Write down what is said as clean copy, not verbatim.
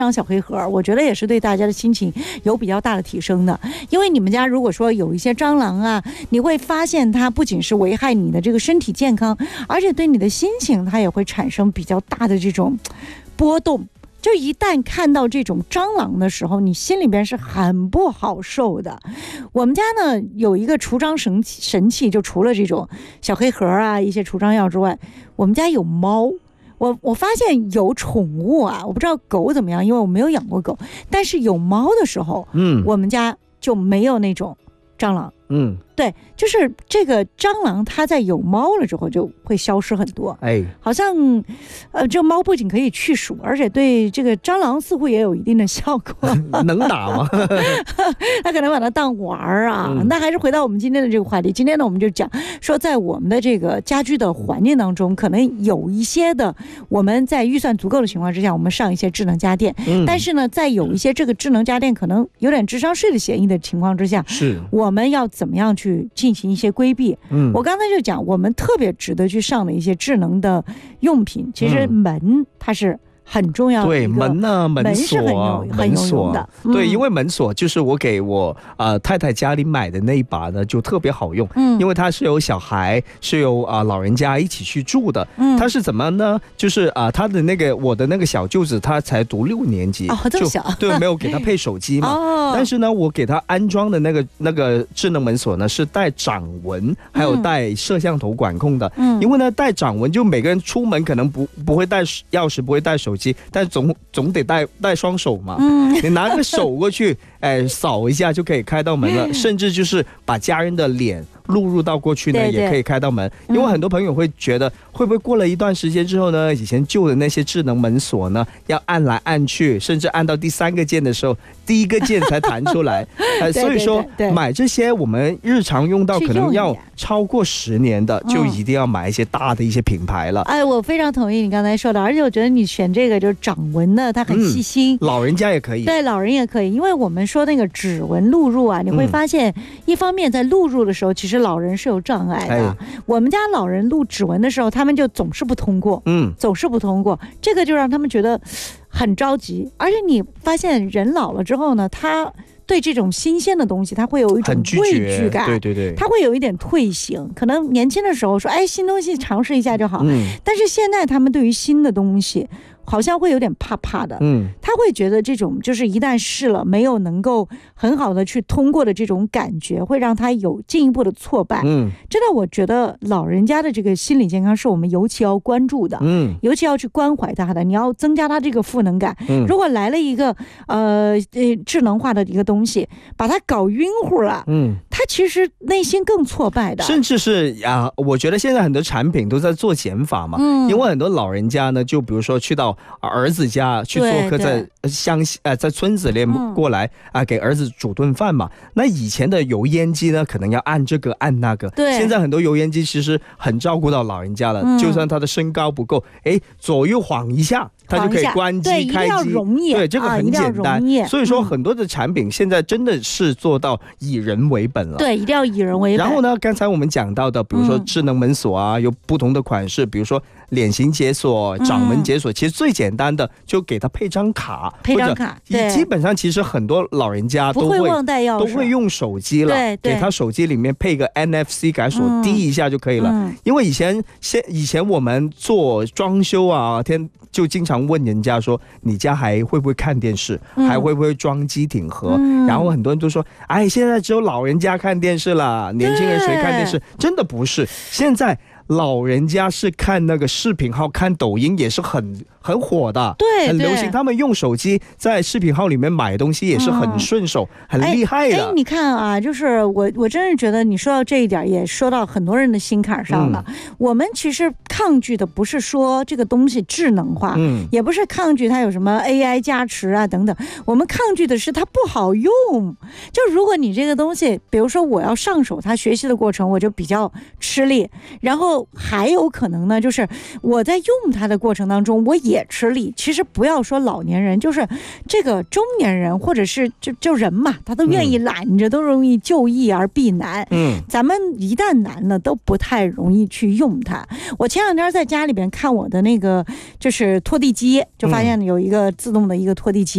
张小黑盒，我觉得也是对大家的心情有比较大的提升的。因为你们家如果说有一些蟑螂啊，你会发现它不仅是危害你的这个身体健康，而且对你的心情它也会产生比较大的这种波动。就一旦看到这种蟑螂的时候，你心里边是很不好受的。我们家呢有一个除蟑神器，就除了这种小黑盒啊一些除蟑药之外，我们家有猫。我发现有宠物啊，我不知道狗怎么样，因为我没有养过狗，但是有猫的时候，我们家就没有那种蟑螂。对，就是这个蟑螂它在有猫了之后就会消失很多。好像这猫不仅可以去鼠，而且对这个蟑螂似乎也有一定的效果。 能打吗？ 它可能把它当玩啊。那还是回到我们今天的这个话题。今天呢，我们就讲说，在我们的这个家居的环境当中，可能有一些的我们在预算足够的情况之下，我们上一些智能家电。但是呢，在有一些这个智能家电可能有点智商税的嫌疑的情况之下，我们要怎么样去进行一些规避？我刚才就讲，我们特别值得去上的一些智能的用品，其实门它是很重要的。 对，门呢，门锁， 很有用的。 对，因为门锁就是我给我太太家里买的那一把呢，就特别好用。因为它是有小孩，是有老人家一起去住的。它是怎么呢？就是他的那个我的那个小舅子，他才读6年级， 这么小， 对，没有给他配手机嘛。但是呢，我给他安装的那个智能门锁呢，是带掌纹，还有带摄像头管控的。因为呢，带掌纹就每个人出门可能不会带钥匙，不会带手机，但总得带双手嘛。你拿个手过去，扫一下就可以开到门了。甚至就是把家人的脸录入到过去呢，也可以开到门。因为很多朋友会觉得，会不会过了一段时间之后呢，以前旧的那些智能门锁呢，要按来按去，甚至按到第3个键的时候，第1个键才弹出来。所以说买这些我们日常用到可能要超过10年的，就一定要买一些大的一些品牌了。 我非常同意你刚才说的，而且我觉得你选这个就是掌纹的，它很细心。 老人家也可以。 对，老人也可以，因为我们说那个指纹录入啊，你会发现一方面在录入的时候，其实老人是有障碍的。我们家老人录指纹的时候，他们就总是不通过。总是不通过，这个就让他们觉得很着急。而且你发现人老了之后呢，他对这种新鲜的东西他会有一种畏惧感。 对， 他会有一点退行。可能年轻的时候说新东西尝试一下就好。但是现在他们对于新的东西好像会有点怕怕的。他会觉得这种就是一旦试了没有能够很好的去通过的这种感觉，会让他有进一步的挫败。真的，我觉得老人家的这个心理健康是我们尤其要关注的。尤其要去关怀他的，你要增加他这个赋能感。如果来了一个智能化的一个东西，把他搞晕乎了，他其实内心更挫败的。 甚至是我觉得现在很多产品都在做减法嘛。因为很多老人家呢，就比如说去到儿子家去做客，在村子里过来给儿子煮顿饭嘛。那以前的油烟机呢，可能要按这个按那个。现在很多油烟机其实很照顾到老人家了。就算他的身高不够，左右晃一下，他就可以关机开机。对，这个很简单。所以说很多的产品现在真的是做到以人为本了。 对，一定要以人为本。 然后呢，刚才我们讲到的，比如说智能门锁啊，有不同的款式，比如说脸型解锁、掌纹解锁，其实最简单的就给他配张卡，基本上其实很多老人家都会忘带钥匙，都会用手机了，给他手机里面配个 NFC 改锁，滴一下就可以了。因为以前我们做装修啊，就经常问人家说，你家还会不会看电视，还会不会装机顶盒？然后很多人都说，现在只有老人家看电视了，年轻人谁看电视？真的不是，现在老人家是看那个视频号，看抖音也是很火的，很流行。他们用手机在视频号里面买东西也是很顺手，很厉害的。 你看啊，就是我真是觉得你说到这一点，也说到很多人的心坎上了。我们其实抗拒的不是说这个东西智能化，也不是抗拒它有什么 AI 加持啊等等，我们抗拒的是它不好用。就如果你这个东西，比如说我要上手它学习的过程，我就比较吃力，然后还有可能呢，就是我在用它的过程当中我也吃力。其实不要说老年人，就是这个中年人或者是就人嘛，他都愿意懒着，都容易就易而避难。咱们一旦难了都不太容易去用它。我前两天在家里边看我的那个就是拖地机，就发现有一个自动的一个拖地机，